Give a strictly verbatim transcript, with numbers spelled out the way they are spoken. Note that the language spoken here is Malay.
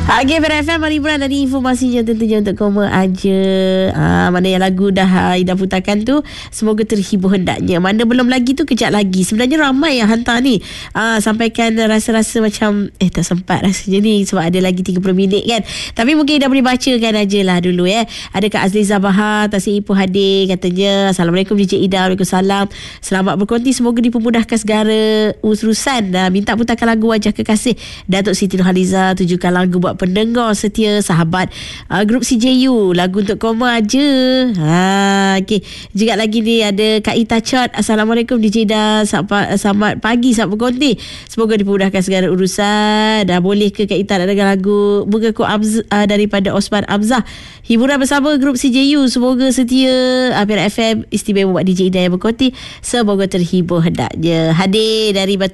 Okay, F M Mari Bulan ada informasinya tentunya untuk koma aja. Ha, mana yang lagu dah Ida putarkan tu, semoga terhibur hendaknya. Mana belum lagi tu, kejap lagi. Sebenarnya ramai yang hantar ni. Ha, sampaikan rasa-rasa macam eh tak sempat rasanya ni sebab ada lagi tiga puluh minit kan. Tapi mungkin Ida boleh bacakan aja lah dulu ya. Ada Kak Azliza Bahar, Tasik Ipoh hadir katanya. Assalamualaikum D J Ida. Waalaikumsalam. Selamat berkonti, semoga dipermudahkan segala urusan. Ha, minta putarkan lagu Wajah Kekasih Datuk Siti Nurhaliza. Tujukan lagu buat pendengar setia sahabat uh, grup C J U, lagu untuk koma aja. Ha, okey. Juga lagi ni ada Kak Ita Chot. Assalamualaikum D J Ida. Selamat, selamat pagi, selamat berkonti. Semoga dipermudahkan segala urusan. Dah boleh ke Kak Ita nak dengar lagu Mengaku Amz, uh, daripada Osman Amzah. Hiburan bersama grup C J U. Semoga setia. Amir F M istimewa buat D J Ida yang berkonti. Semoga terhibur hendaknya. Hadir dari Batu